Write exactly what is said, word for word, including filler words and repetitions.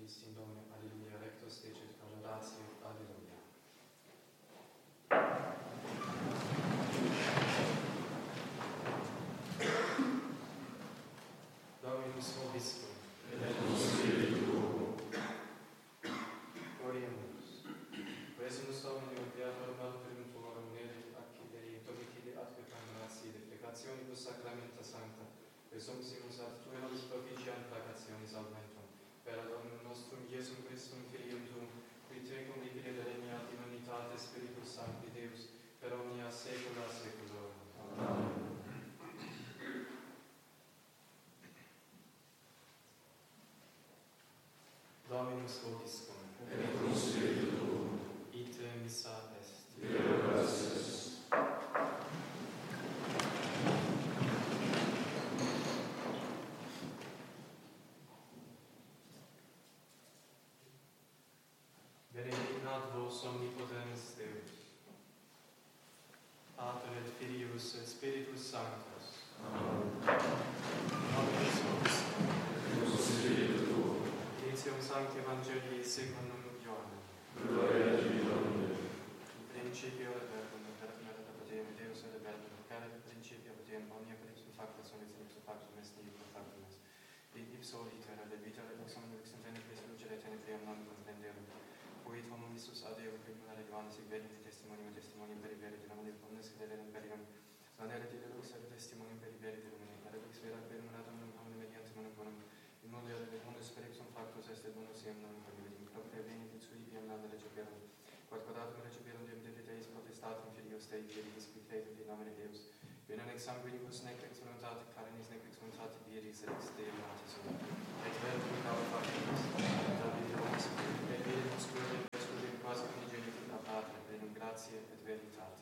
Christi in nomine, alleluia, rectus decet coloratio, alleluia. Dominus vobiscum. Et cum spiritu tuo. Gloriamus. Quesumus Domini, Creator Malperum Tuorum, merit accidere, domicile atque gratiae, defecationibus sacramenta sancta, presumpsimus ad Tue nobis propitiam placationis augmentum, per Dominum nostrum Iesum Christum Filium Tuum, qui Tecum libere regna ad immunitate Spiritus Sancti Deus, per omnia saecula saeculorum. Amen. Dominus vobiscum. Et cum spiritu tuo. Ite missa est. Deo gratias. Benedicat vos omnipotens Deus, Pater et Filius et Spiritus Sanctus. Amen. Dominus vobiscum. Et cum spiritu tuo. Initium Sancti Evangelii secundum Ioannem. Gloria a Dei, Domine. In principio et verbum, et verbum et apodium, et Deus et verbum, per et principio apodium, omnia per ipsum facto sunt, et ipsum factum est, nihil per factum est. Et ipso litera, et vitera, et exum lux in tenebris lucere, tenebrium non comprenderum. Fuit homum Iisus ad Deo, primum ad Ioannis, sic verum testimonium, testimonium per verite, nomine omnes crederent per iam. Sonere de lux et testimonium per verite, nomine, ad lux verat verum ad omnum, omne mediante monum bonum. In mundo ad mundus per ipsum factus est, et bonus iam non permitim, propria venit sui iam landa receperum. Quod quodatum receperum Deum de Deis potestatum Filius Dei, Filius qui credet in nomine Deus. Venam ex sanguinibus, nec ex voluntate carinis, nec ex voluntate viris, et ex Deo natis sunt. Et verbum caro facimus, David homus, et vidimus plurem, et quasi unigenitum a Patre, plenum gratiae et veritate.